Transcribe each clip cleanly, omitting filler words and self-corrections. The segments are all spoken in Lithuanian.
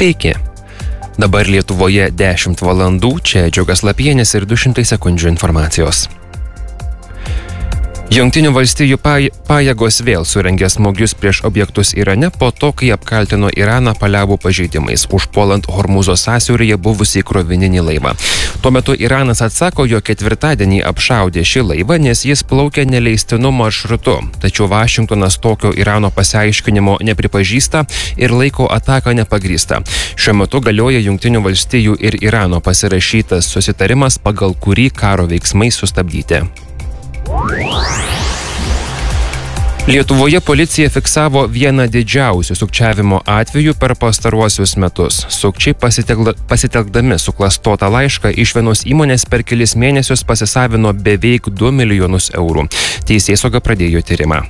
Sveiki. Dabar Lietuvoje 10 valandų, čia Džiugas Lapienis ir 200 sekundžių informacijos. Jungtinių valstijų pajėgos vėl surengė smūgius prieš objektus Irane po to, kai apkaltino Iraną paliaubų pažeidimais, užpuolant Hormūzo sąsiauryje buvusį krovininį laivą. Tuo metu Iranas atsako, jog ketvirtadienį apšaudė šį laivą, nes jis plaukė neleistinu maršrutu. Tačiau Vašingtonas tokio Irano pasiaiškinimo nepripažįsta ir laiko ataką nepagrįsta. Šiuo metu galioja Jungtinių valstijų ir Irano pasirašytas susitarimas, pagal kurį karo veiksmai sustabdyti. Lietuvoje policija fiksavo vieną didžiausių sukčiavimo atvejų per pastaruosius metus. Sukčiai pasitelkdami suklastotą laišką iš vienos įmonės per kelis mėnesius pasisavino beveik 2 milijonus eurų. Teisėsauga pradėjo tyrimą.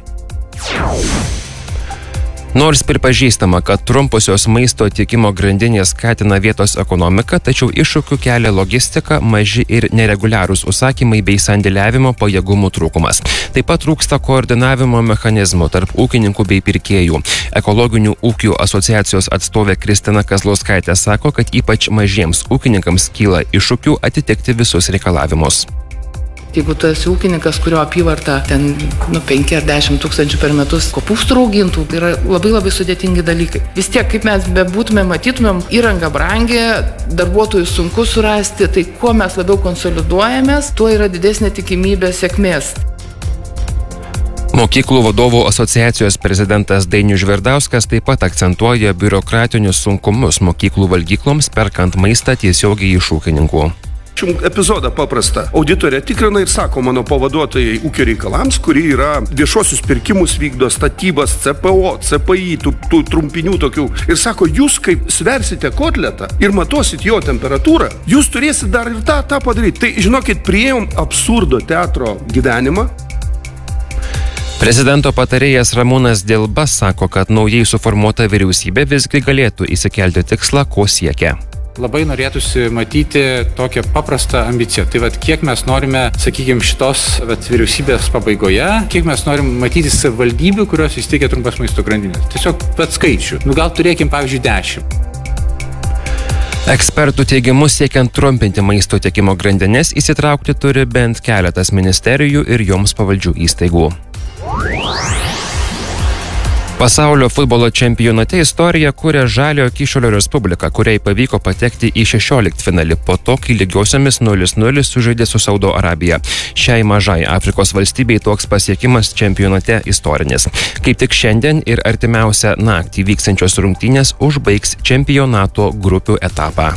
Nors pripažįstama, kad trumposios maisto tiekimo grandinės skatina vietos ekonomiką, tačiau iššūkių kelia logistika, maži ir nereguliarūs užsakymai bei sandėliavimo pajėgumų trūkumas. Taip pat trūksta koordinavimo mechanizmų tarp ūkininkų bei pirkėjų. Ekologinių ūkių asociacijos atstovė Kristina Kazlauskaitė sako, kad ypač mažiems ūkininkams kyla iššūkių atitikti visus reikalavimus. Jeigu tu esi ūkininkas, kurio apyvarta 5 ar 10 tūkstančių per metus kopūstų raugintų, tai yra labai sudėtingi dalykai. Vis tiek, kaip mes bebūtume, matytumėm, įranga brangi, darbuotojų sunku surasti, tai kuo mes labiau konsoliduojamės, tuo yra didesnė tikimybė sėkmės. Mokyklų vadovų asociacijos prezidentas Dainius Žvirdauskas taip pat akcentuoja biurokratinius sunkumus mokyklų valgykloms perkant maistą tiesiogiai iš ūkininkų. Epizodą paprastą. Auditorė tikrina ir sako mano pavaduotojai ūkio reikalams, kuri yra viešuosius pirkimus vykdo, statybas, CPO, CPI, tų trumpinių tokių. Ir sako, jūs kaip sversite kotletą ir matuosit jo temperatūrą, jūs turėsit dar ir tą padaryti. Tai žinokit, priėjom absurdo teatro gyvenimą. Prezidento patarėjas Ramūnas Dilba sako, kad naujai suformuota vyriausybė visgi galėtų įsikelti tikslą, ko siekia. Labai norėtųsi matyti tokią paprastą ambiciją. Tai kiek mes norime, šitos vyriausybės pabaigoje, kiek mes norim matyti savivaldybių, kurios įsteigia trumpas maisto grandinės. Tiesiog skaičių. Gal turėkim, pavyzdžiui, 10. Ekspertų teigimu, siekiant trumpinti maisto tiekimo grandinės, įsitraukti turi bent keletas ministerijų ir joms pavaldžių įstaigų. Pasaulio futbolo čempionate istoriją kuria Žaliojo Kyšulio Respublika, kuriai pavyko patekti į 16-finalį po to, kai lygiosiomis 0-0 sužaidė su Saudo Arabija. Šiai mažai Afrikos valstybei toks pasiekimas čempionate istorinis. Kaip tik šiandien ir artimiausią naktį vykstančios rungtynės užbaigs čempionato grupių etapą.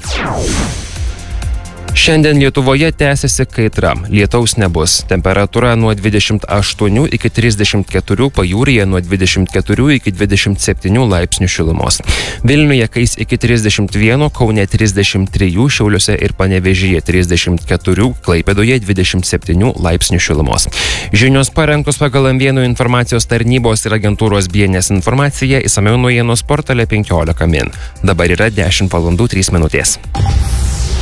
Šiandien Lietuvoje tęsiasi kaitra. Lietaus nebus. Temperatūra nuo 28 iki 34, pajūryje nuo 24 iki 27 laipsnių šilumos. Vilniuje kais iki 31, Kaune 33, Šiauliuose ir Panevėžyje 34, Klaipėdoje 27 laipsnių šilumos. Žinios parengtos pagal M1 informacijos tarnybos ir agentūros BNS informaciją, išsamiau naujienos portale 15 min. Dabar yra 10 valandų 3 minutės.